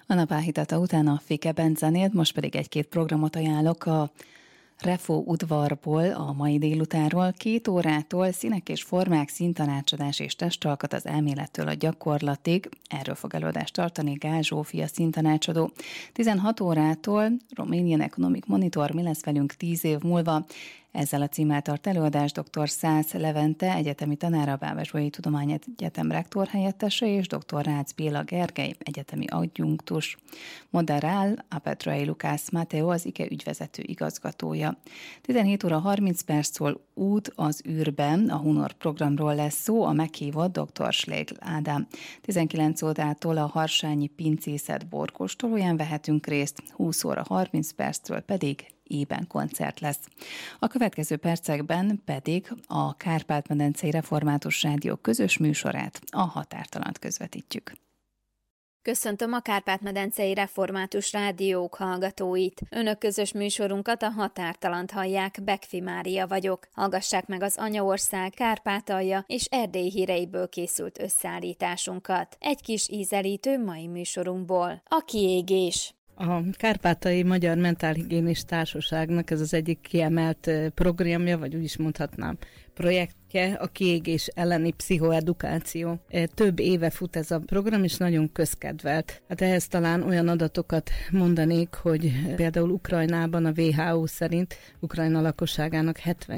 A napáhítata után a Fike Benzenélt, most pedig egy-két programot ajánlok a Refo udvarból a mai délutánról. 2 órától színek és formák, színtanácsadás és testalkat az elmélettől a gyakorlatig. Erről fog előadást tartani Gál Zsófia színtanácsadó. 16 órától Romanian Economic Monitor, mi lesz velünk 10 év múlva. Ezzel a címmel tart előadást dr. Szász Levente, egyetemi tanára, a Bábesbolyi Tudományegyetem rektorhelyettese, és dr. Rácz Béla Gergely, egyetemi adjunktus. Moderál a Petrai Lukász Mateo, az IKE ügyvezető igazgatója. 17 óra 30 perctől Út az űrben, a Hunor programról lesz szó, a meghívott dr. Schlegel Ádám. 19 órától a Harsányi Pincészet borkóstolóján vehetünk részt, 20 óra 30 perctől pedig ében koncert lesz. A következő percekben pedig a Kárpát-medencei Református Rádió közös műsorát, a Határtalant közvetítjük. Köszöntöm a Kárpát-medencei Református Rádiók hallgatóit. Önök közös műsorunkat, a Határtalant hallják, Bekfi Mária vagyok. Hallgassák meg az Anyaország, Kárpátalja és Erdély híreiből készült összeállításunkat. Egy kis ízelítő mai műsorunkból. A kiégés. A Kárpátaljai Magyar Mentálhigiénés Társaságnak ez az egyik kiemelt programja, vagy úgy is mondhatnám, projektje, a kiégés elleni pszichoedukáció. Több éve fut ez a program, és nagyon közkedvelt. Hát ehhez talán olyan adatokat mondanék, hogy például Ukrajnában a WHO szerint Ukrajna lakosságának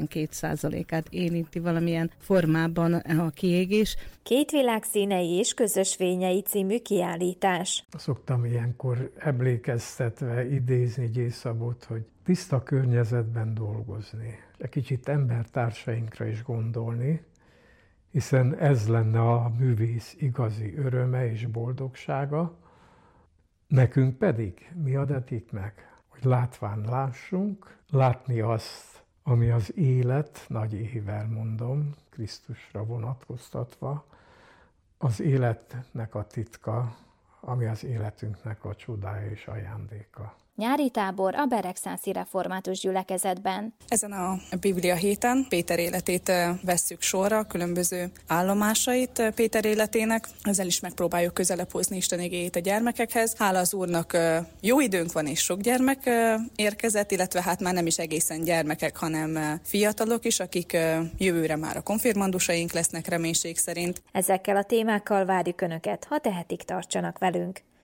72%-át érinti valamilyen formában a kiégés. 2 világ színei és közös fényei című kiállítás. Szoktam ilyenkor emlékeztetve idézni Gyészabot, hogy tiszta környezetben dolgozni, egy kicsit embertársainkra is gondolni, hiszen ez lenne a művész igazi öröme és boldogsága. Nekünk pedig mi adatik meg, hogy látván lássunk, látni azt, ami az élet, nagy ével mondom, Krisztusra vonatkoztatva, az életnek a titka, ami az életünknek a csodája és ajándéka. Nyári tábor a Beregszászi Református Gyülekezetben. Ezen a Biblia héten Péter életét vesszük sorra, különböző állomásait Péter életének. Ezzel is megpróbáljuk közelebb hozni Isten igéjét a gyermekekhez. Hála az Úrnak jó időnk van, és sok gyermek érkezett, illetve hát már nem is egészen gyermekek, hanem fiatalok is, akik jövőre már a konfirmandusaink lesznek reménység szerint. Ezekkel a témákkal várjuk Önöket, ha tehetik, tartsanak velünk.